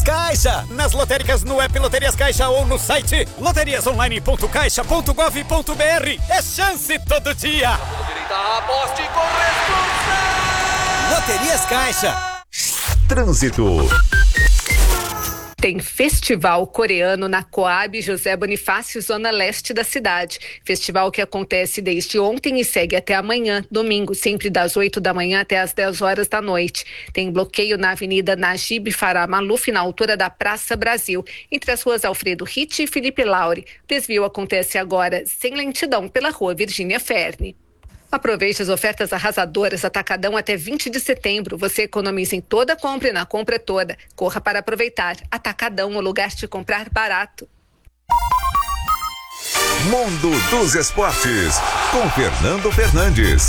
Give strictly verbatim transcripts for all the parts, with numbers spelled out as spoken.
Caixa, nas lotéricas no app Loterias Caixa ou no site loterias online ponto caixa ponto gov ponto br. É chance todo dia. Aposte com responsabilidade. Loterias Caixa. Trânsito. Tem festival coreano na Coab José Bonifácio, zona leste da cidade. Festival que acontece desde ontem e segue até amanhã, domingo, sempre das oito da manhã até as dez horas da noite. Tem bloqueio na Avenida Najib Farah Maluf, na altura da Praça Brasil, entre as ruas Alfredo Ritt e Felipe Lauri. O desvio acontece agora sem lentidão pela rua Virgínia Ferne. Aproveite as ofertas arrasadoras Atacadão até vinte de setembro. Você economiza em toda compra e na compra toda. Corra para aproveitar. Atacadão, o lugar de comprar barato. Mundo dos Esportes, com Fernando Fernandes.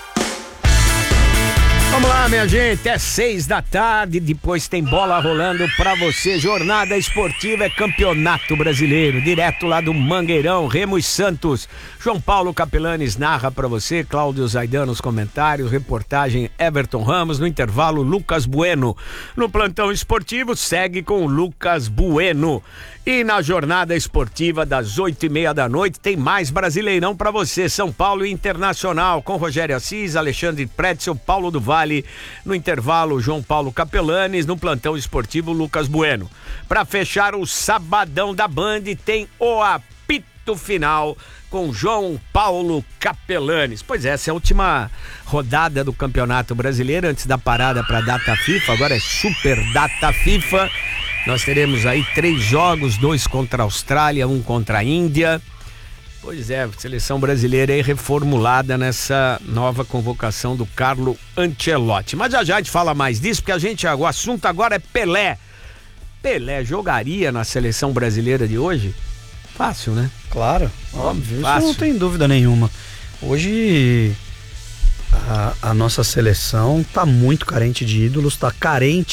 Vamos lá, minha gente, é seis da tarde, depois tem bola rolando pra você. Jornada esportiva é Campeonato Brasileiro, direto lá do Mangueirão, Remo e Santos. João Paulo Capelanes narra pra você, Cláudio Zaidan nos comentários, reportagem Everton Ramos, no intervalo Lucas Bueno. No plantão esportivo segue com o Lucas Bueno. E na jornada esportiva das oito e meia da noite tem mais Brasileirão pra você. São Paulo Internacional com Rogério Assis, Alexandre Pretzel, Paulo do Vale. No intervalo, João Paulo Capelanes. No plantão esportivo, Lucas Bueno. Pra fechar o sabadão da Band, tem o apito final com João Paulo Capelanes. Pois é, essa é a última rodada do Campeonato Brasileiro antes da parada pra data FIFA. Agora é Super Data FIFA. Nós teremos aí três jogos, dois contra a Austrália, um contra a Índia. Pois é, seleção brasileira aí reformulada nessa nova convocação do Carlo Ancelotti. Mas já já a gente fala mais disso, porque a gente, o assunto agora é Pelé. Pelé jogaria na seleção brasileira de hoje? Fácil, né? Claro, óbvio, Fácil. Isso não tem dúvida nenhuma. Hoje a, a nossa seleção tá muito carente de ídolos, tá carente